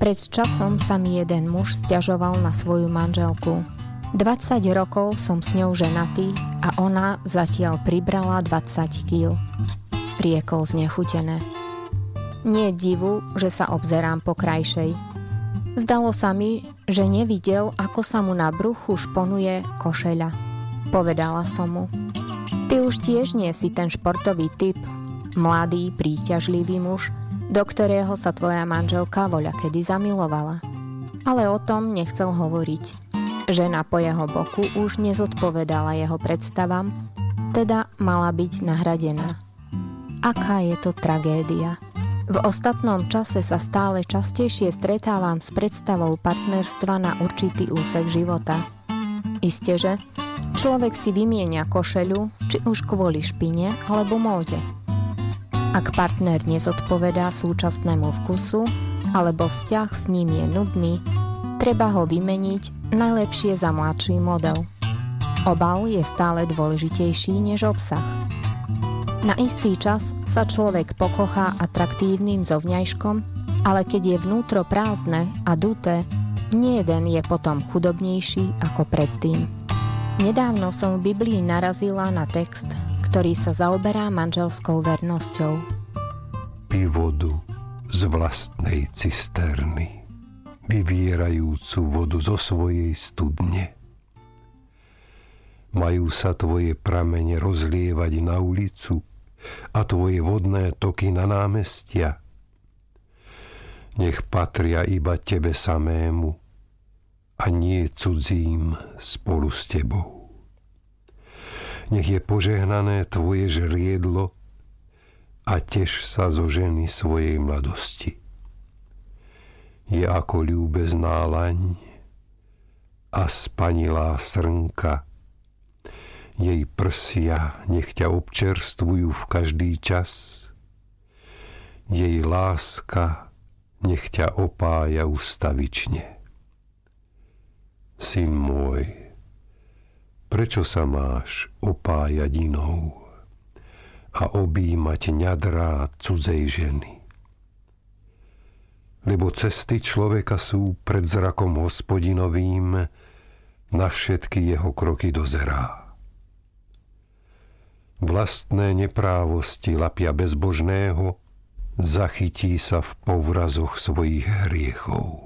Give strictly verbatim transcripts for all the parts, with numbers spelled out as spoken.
Pred časom sa mi jeden muž sťažoval na svoju manželku. dvadsať rokov som s ňou ženatý a ona zatiaľ pribrala dvadsať kíl. Riekol znechutené. Nie divu, že sa obzerám po krajšej. Zdalo sa mi, že nevidel, ako sa mu na bruchu šponuje košeľa. Povedala som mu. Ty už tiež nie si ten športový typ, mladý, príťažlivý muž, do ktorého sa tvoja manželka voľakedy zamilovala. Ale o tom nechcel hovoriť. Žena po jeho boku už nezodpovedala jeho predstavám, teda mala byť nahradená. Aká je to tragédia? V ostatnom čase sa stále častejšie stretávam s predstavou partnerstva na určitý úsek života. Isteže, človek si vymieňa košeľu, či už kvôli špine alebo móde. Ak partner nezodpovedá súčasnému vkusu, alebo vzťah s ním je nudný, treba ho vymeniť najlepšie za mladší model. Obal je stále dôležitejší než obsah. Na istý čas sa človek pokochá atraktívnym zovňajškom, ale keď je vnútro prázdne a duté, nie jeden je potom chudobnejší ako predtým. Nedávno som v Biblii narazila na text, ktorý sa zaoberá manželskou vernosťou. Pí vodu z vlastnej cisterny, vyvierajúcu vodu zo svojej studne. Majú sa tvoje pramene rozlievať na ulicu a tvoje vodné toky na námestia. Nech patria iba tebe samému a nie cudzím spolu s tebou. Nech je požehnané tvoje žriedlo a teš sa zo ženy svojej mladosti. Je ako ľúbezná laň a spanilá srnka. Jej prsia nech ťa občerstvujú v každý čas. Jej láska nech ťa opája ustavične. Syn môj, prečo sa máš opájať inou a objímať ňadrá cudzej ženy? Lebo cesty človeka sú pred zrakom Hospodinovým, na všetky jeho kroky dozerá. Vlastné neprávosti lapia bezbožného, zachytí sa v povrazoch svojich hriechov.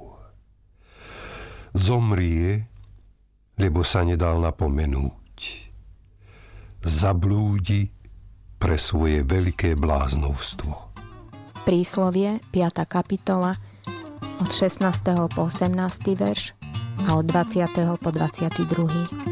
Zomrie, lebo sa nedal napomenúť. Zablúdi pre svoje veľké bláznovstvo. Príslovie, piata kapitola, od šestnásteho po osemnásty verš a od dvadsiateho po dvadsiaty druhý